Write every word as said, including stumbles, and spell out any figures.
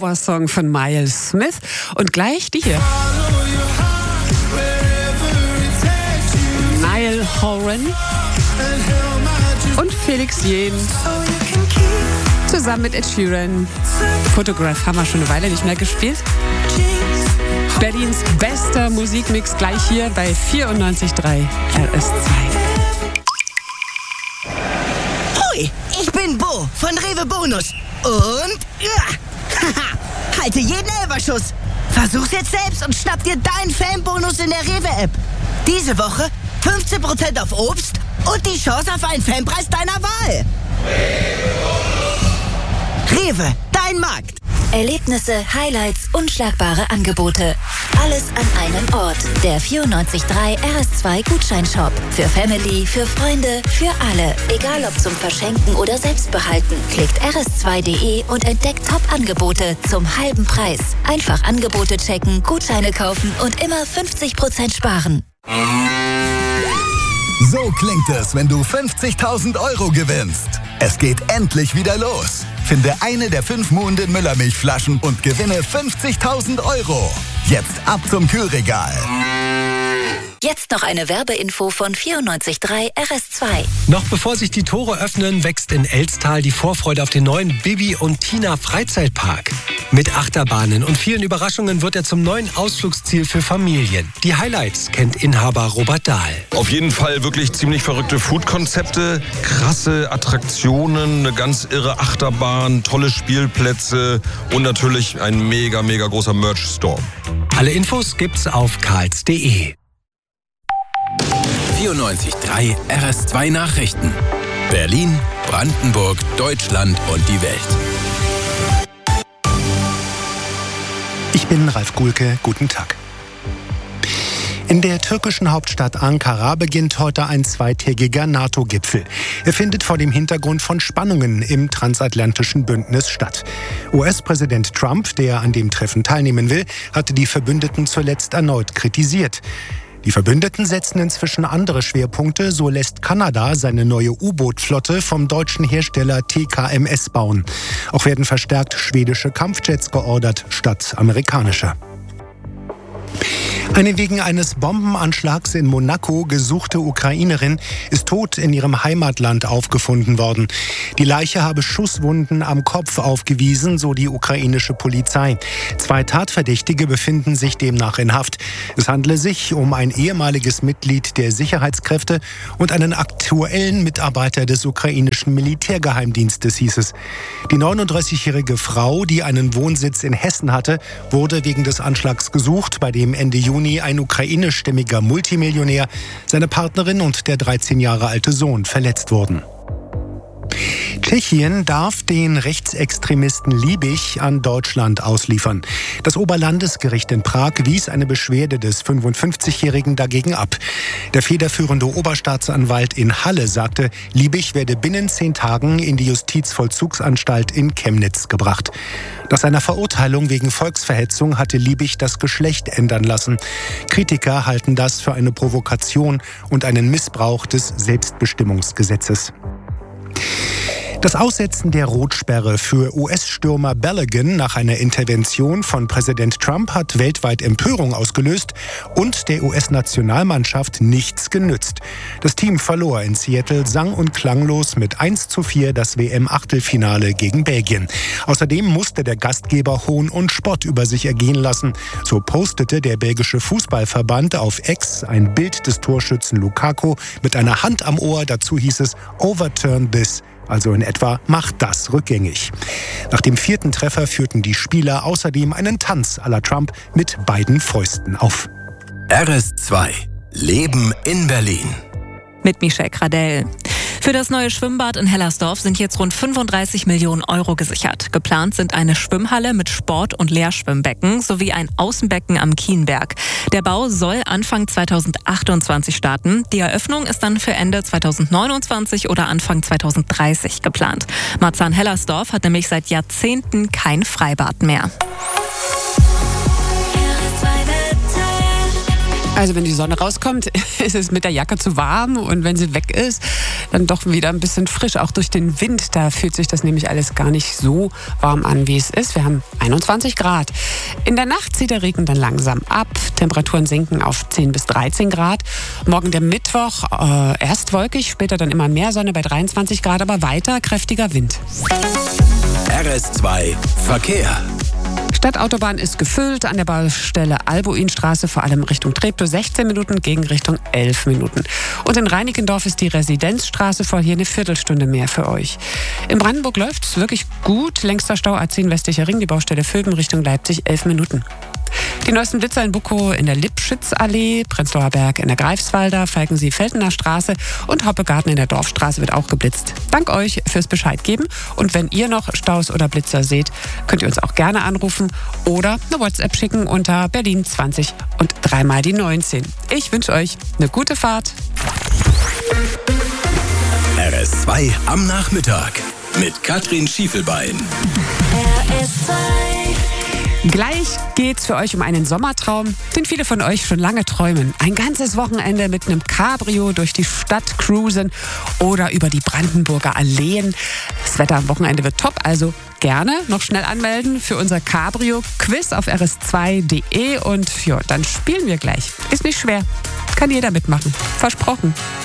Power-Song von Miles Smith. Und gleich die hier. Niall Horan und Felix Jähn zusammen mit Ed Sheeran. Photograph haben wir schon eine Weile nicht mehr gespielt. Berlins bester Musikmix gleich hier bei vierundneunzig Komma drei R S zwei. Hoi, ich bin Bo von Rewe Bonus. Und ja, halte jeden Elferschuss. Versuch's jetzt selbst und schnapp dir deinen Fanbonus in der Rewe-App. Diese Woche fünfzehn Prozent auf Obst und die Chance auf einen Fanpreis deiner Wahl. Rewe, dein Markt. Erlebnisse, Highlights, unschlagbare Angebote. Alles an einem Ort. Der vierundneunzig Komma drei R S zwei Gutscheinshop. Für Family, für Freunde, für alle. Egal ob zum Verschenken oder Selbstbehalten. Klickt r s zwei punkt d e und entdeckt Top-Angebote zum halben Preis. Einfach Angebote checken, Gutscheine kaufen und immer fünfzig Prozent sparen. So klingt es, wenn du fünfzigtausend Euro gewinnst. Es geht endlich wieder los. Finde eine der fünf Muhnden Müllermilchflaschen und gewinne fünfzigtausend Euro. Jetzt ab zum Kühlregal. Jetzt noch eine Werbeinfo von vierundneunzig Komma drei R S zwei. Noch bevor sich die Tore öffnen, wächst in Elstal die Vorfreude auf den neuen Bibi und Tina Freizeitpark. Mit Achterbahnen und vielen Überraschungen wird er zum neuen Ausflugsziel für Familien. Die Highlights kennt Inhaber Robert Dahl. Auf jeden Fall wirklich ziemlich verrückte Food-Konzepte, krasse Attraktionen, eine ganz irre Achterbahn, tolle Spielplätze und natürlich ein mega, mega großer Merch-Store. Alle Infos gibt's auf karls punkt de. vierundneunzig Komma drei R S zwei Nachrichten. Berlin, Brandenburg, Deutschland und die Welt. Ich bin Ralf Gulke, guten Tag. In der türkischen Hauptstadt Ankara beginnt heute ein zweitägiger NATO-Gipfel. Er findet vor dem Hintergrund von Spannungen im transatlantischen Bündnis statt. U S-Präsident Trump, der an dem Treffen teilnehmen will, hatte die Verbündeten zuletzt erneut kritisiert. Die Verbündeten setzen inzwischen andere Schwerpunkte. So lässt Kanada seine neue U-Boot-Flotte vom deutschen Hersteller T K M S bauen. Auch werden verstärkt schwedische Kampfjets geordert statt amerikanischer. Eine wegen eines Bombenanschlags in Monaco gesuchte Ukrainerin ist tot in ihrem Heimatland aufgefunden worden. Die Leiche habe Schusswunden am Kopf aufgewiesen, so die ukrainische Polizei. Zwei Tatverdächtige befinden sich demnach in Haft. Es handle sich um ein ehemaliges Mitglied der Sicherheitskräfte und einen aktuellen Mitarbeiter des ukrainischen Militärgeheimdienstes, hieß es. Die neununddreißigjährige Frau, die einen Wohnsitz in Hessen hatte, wurde wegen des Anschlags gesucht, bei dem Ende Juni ein ukrainischstämmiger Multimillionär, seine Partnerin und der dreizehn Jahre alte Sohn verletzt wurden. Tschechien darf den Rechtsextremisten Liebig an Deutschland ausliefern. Das Oberlandesgericht in Prag wies eine Beschwerde des fünfundfünfzigjährigen dagegen ab. Der federführende Oberstaatsanwalt in Halle sagte, Liebig werde binnen zehn Tagen in die Justizvollzugsanstalt in Chemnitz gebracht. Nach seiner Verurteilung wegen Volksverhetzung hatte Liebig das Geschlecht ändern lassen. Kritiker halten das für eine Provokation und einen Missbrauch des Selbstbestimmungsgesetzes. Das Aussetzen der Rotsperre für U S-Stürmer Balogun nach einer Intervention von Präsident Trump hat weltweit Empörung ausgelöst und der U S-Nationalmannschaft nichts genützt. Das Team verlor in Seattle sang- und klanglos mit eins zu vier das W M-Achtelfinale gegen Belgien. Außerdem musste der Gastgeber Hohn und Spott über sich ergehen lassen. So postete der belgische Fußballverband auf X ein Bild des Torschützen Lukaku mit einer Hand am Ohr. Dazu hieß es "Overturn this". Also in etwa macht das rückgängig. Nach dem vierten Treffer führten die Spieler außerdem einen Tanz à la Trump mit beiden Fäusten auf. R S zwei. Leben in Berlin. Mit Michelle Gradell. Für das neue Schwimmbad in Hellersdorf sind jetzt rund fünfunddreißig Millionen Euro gesichert. Geplant sind eine Schwimmhalle mit Sport- und Leerschwimmbecken sowie ein Außenbecken am Kienberg. Der Bau soll Anfang zweitausendachtundzwanzig starten. Die Eröffnung ist dann für Ende zweitausendneunundzwanzig oder Anfang zweitausenddreißig geplant. Marzahn-Hellersdorf hat nämlich seit Jahrzehnten kein Freibad mehr. Also wenn die Sonne rauskommt, ist es mit der Jacke zu warm und wenn sie weg ist, dann doch wieder ein bisschen frisch. Auch durch den Wind, da fühlt sich das nämlich alles gar nicht so warm an, wie es ist. Wir haben einundzwanzig Grad. In der Nacht zieht der Regen dann langsam ab. Temperaturen sinken auf zehn bis dreizehn Grad. Morgen der Mittwoch, äh, erst wolkig, später dann immer mehr Sonne bei dreiundzwanzig Grad, aber weiter kräftiger Wind. R S zwei Verkehr. Stadtautobahn ist gefüllt, an der Baustelle Albuinstraße, vor allem Richtung Treptow sechzehn Minuten, Gegenrichtung elf Minuten. Und in Reinickendorf ist die Residenzstraße voll, hier eine Viertelstunde mehr für euch. In Brandenburg läuft es wirklich gut, längster Stau A zehn Westlicher Ring, die Baustelle Vöben Richtung Leipzig elf Minuten. Die neuesten Blitzer in Bukow in der Lipschitzallee, Prenzlauer Berg in der Greifswalder, Falkensee-Feldener Straße und Hoppegarten in der Dorfstraße wird auch geblitzt. Dank euch fürs Bescheid geben. Und wenn ihr noch Staus oder Blitzer seht, könnt ihr uns auch gerne anrufen oder eine WhatsApp schicken unter Berlin zwanzig und dreimal die neunzehn. Ich wünsche euch eine gute Fahrt. R S zwei am Nachmittag mit Katrin Schiefelbein. R S zwei. Gleich geht's für euch um einen Sommertraum, den viele von euch schon lange träumen. Ein ganzes Wochenende mit einem Cabrio durch die Stadt cruisen oder über die Brandenburger Alleen. Das Wetter am Wochenende wird top, also gerne noch schnell anmelden für unser Cabrio-Quiz auf r s zwei punkt de und ja, dann spielen wir gleich. Ist nicht schwer, kann jeder mitmachen. Versprochen.